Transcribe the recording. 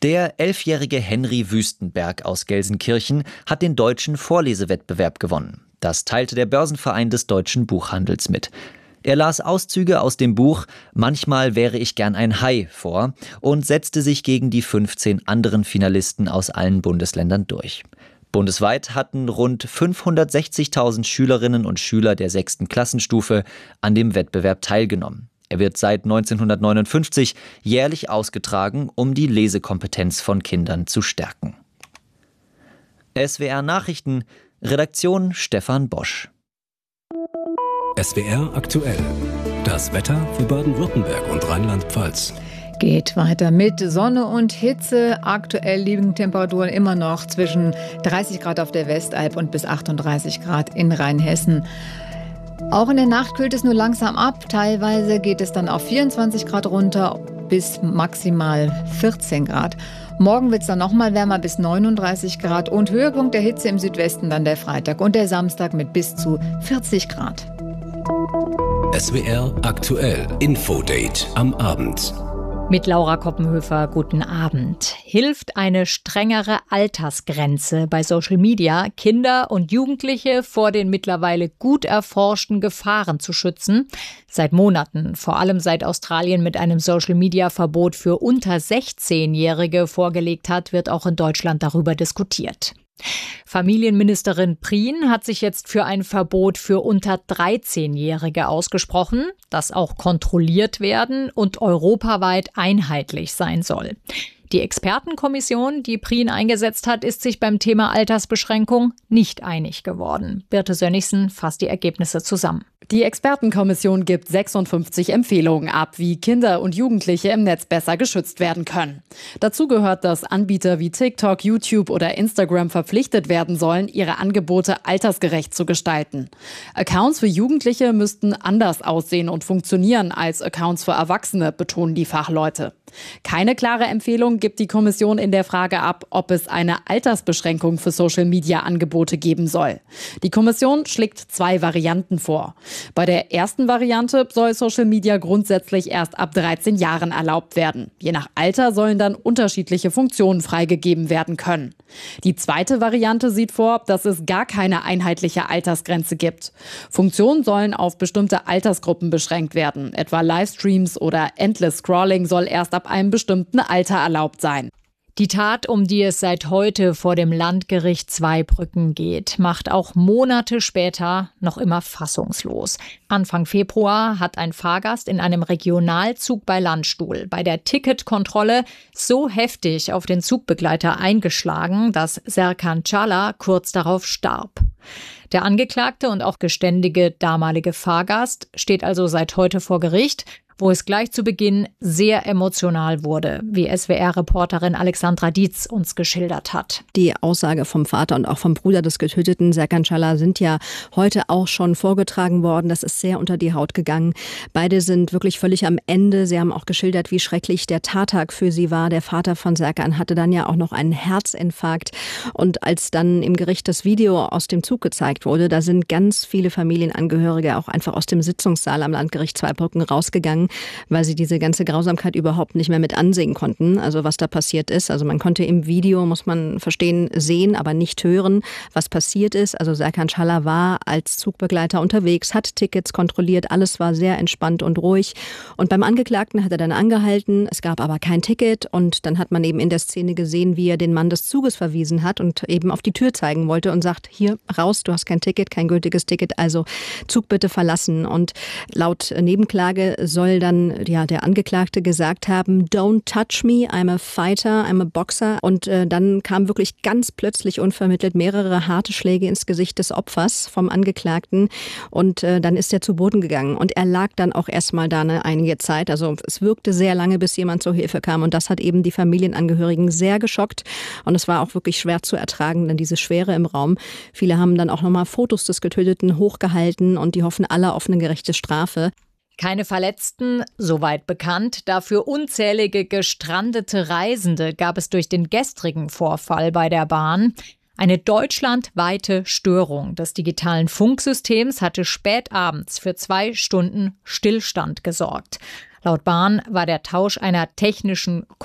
Der 11-jährige Henry Wüstenberg aus Gelsenkirchen hat den deutschen Vorlesewettbewerb gewonnen. Das teilte der Börsenverein des deutschen Buchhandels mit. Er las Auszüge aus dem Buch »Manchmal wäre ich gern ein Hai« vor und setzte sich gegen die 15 anderen Finalisten aus allen Bundesländern durch. Bundesweit hatten rund 560.000 Schülerinnen und Schüler der 6. Klassenstufe an dem Wettbewerb teilgenommen. Er wird seit 1959 jährlich ausgetragen, um die Lesekompetenz von Kindern zu stärken. SWR Nachrichten, Redaktion Stefan Bosch. SWR aktuell. Das Wetter für Baden-Württemberg und Rheinland-Pfalz. Geht weiter mit Sonne und Hitze. Aktuell liegen Temperaturen immer noch zwischen 30 Grad auf der Westalb und bis 38 Grad in Rheinhessen. Auch in der Nacht kühlt es nur langsam ab. Teilweise geht es dann auf 24 Grad runter bis maximal 14 Grad. Morgen wird es dann nochmal wärmer bis 39 Grad und Höhepunkt der Hitze im Südwesten dann der Freitag und der Samstag mit bis zu 40 Grad. SWR aktuell. Infodate am Abend. Mit Laura Koppenhöfer, guten Abend. Hilft eine strengere Altersgrenze bei Social Media, Kinder und Jugendliche vor den mittlerweile gut erforschten Gefahren zu schützen? Seit Monaten, vor allem seit Australien mit einem Social-Media-Verbot für unter 16-Jährige vorgelegt hat, wird auch in Deutschland darüber diskutiert. Familienministerin Prien hat sich jetzt für ein Verbot für unter 13-Jährige ausgesprochen, das auch kontrolliert werden und europaweit einheitlich sein soll. Die Expertenkommission, die Prien eingesetzt hat, ist sich beim Thema Altersbeschränkung nicht einig geworden. Birte Sönnigsen fasst die Ergebnisse zusammen. Die Expertenkommission gibt 56 Empfehlungen ab, wie Kinder und Jugendliche im Netz besser geschützt werden können. Dazu gehört, dass Anbieter wie TikTok, YouTube oder Instagram verpflichtet werden sollen, ihre Angebote altersgerecht zu gestalten. Accounts für Jugendliche müssten anders aussehen und funktionieren als Accounts für Erwachsene, betonen die Fachleute. Keine klare Empfehlung gibt die Kommission in der Frage ab, ob es eine Altersbeschränkung für Social-Media-Angebote geben soll. Die Kommission schlägt 2 Varianten vor. Bei der ersten Variante soll Social Media grundsätzlich erst ab 13 Jahren erlaubt werden. Je nach Alter sollen dann unterschiedliche Funktionen freigegeben werden können. Die zweite Variante sieht vor, dass es gar keine einheitliche Altersgrenze gibt. Funktionen sollen auf bestimmte Altersgruppen beschränkt werden. Etwa Livestreams oder Endless Scrolling soll erst ab einem bestimmten Alter erlaubt sein. Die Tat, um die es seit heute vor dem Landgericht Zweibrücken geht, macht auch Monate später noch immer fassungslos. Anfang Februar hat ein Fahrgast in einem Regionalzug bei Landstuhl bei der Ticketkontrolle so heftig auf den Zugbegleiter eingeschlagen, dass Serkan Çağlar kurz darauf starb. Der Angeklagte und auch geständige damalige Fahrgast steht also seit heute vor Gericht, wo es gleich zu Beginn sehr emotional wurde, wie SWR-Reporterin Alexandra Dietz uns geschildert hat. Die Aussage vom Vater und auch vom Bruder des Getöteten, Serkan Çağlar, sind ja heute auch schon vorgetragen worden. Das ist sehr unter die Haut gegangen. Beide sind wirklich völlig am Ende. Sie haben auch geschildert, wie schrecklich der Tattag für sie war. Der Vater von Serkan hatte dann ja auch noch einen Herzinfarkt. Und als dann im Gericht das Video aus dem Zug gezeigt wurde, da sind ganz viele Familienangehörige auch einfach aus dem Sitzungssaal am Landgericht Zweibrücken rausgegangen, weil sie diese ganze Grausamkeit überhaupt nicht mehr mit ansehen konnten, also was da passiert ist. Also man konnte im Video, muss man verstehen, sehen, aber nicht hören, was passiert ist. Also Serkan Çağlar war als Zugbegleiter unterwegs, hat Tickets kontrolliert, alles war sehr entspannt und ruhig. Und beim Angeklagten hat er dann angehalten, es gab aber kein Ticket und dann hat man eben in der Szene gesehen, wie er den Mann des Zuges verwiesen hat und eben auf die Tür zeigen wollte und sagt, hier raus, du hast kein Ticket, kein gültiges Ticket, also Zug bitte verlassen. Und laut Nebenklage soll dann der Angeklagte gesagt haben, don't touch me, I'm a fighter, I'm a boxer. Und dann kam wirklich ganz plötzlich unvermittelt mehrere harte Schläge ins Gesicht des Opfers vom Angeklagten und dann ist er zu Boden gegangen. Und er lag dann auch erstmal da einige Zeit. Also es wirkte sehr lange, bis jemand zur Hilfe kam und das hat eben die Familienangehörigen sehr geschockt und es war auch wirklich schwer zu ertragen, denn diese Schwere im Raum. Viele haben dann auch nochmal Fotos des Getöteten hochgehalten und die hoffen alle auf eine gerechte Strafe. Keine Verletzten, soweit bekannt. Dafür unzählige gestrandete Reisende gab es durch den gestrigen Vorfall bei der Bahn. Eine deutschlandweite Störung des digitalen Funksystems hatte spät abends für 2 Stunden Stillstand gesorgt. Laut Bahn war der Tausch einer technischen